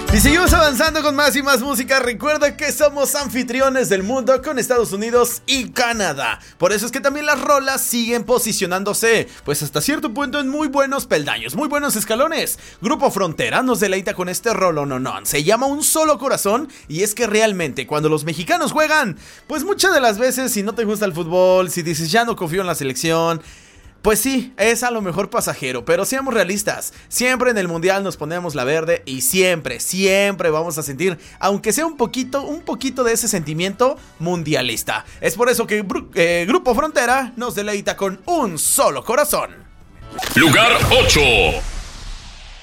Y seguimos avanzando con más y más música. Recuerda que somos anfitriones del mundo con Estados Unidos y Canadá. Por eso es que también las rolas siguen posicionándose, pues hasta cierto punto, en muy buenos peldaños, muy buenos escalones. Grupo Frontera nos deleita con este rolononón. Se llama Un Solo Corazón. Y es que realmente cuando los mexicanos juegan, pues muchas de las veces, si no te gusta el fútbol, si dices ya no confío en la selección, pues sí, es a lo mejor pasajero, pero seamos realistas. Siempre en el mundial nos ponemos la verde y siempre vamos a sentir, aunque sea un poquito de ese sentimiento mundialista. Es por eso que Grupo Frontera nos deleita con Un Solo Corazón. Lugar 8.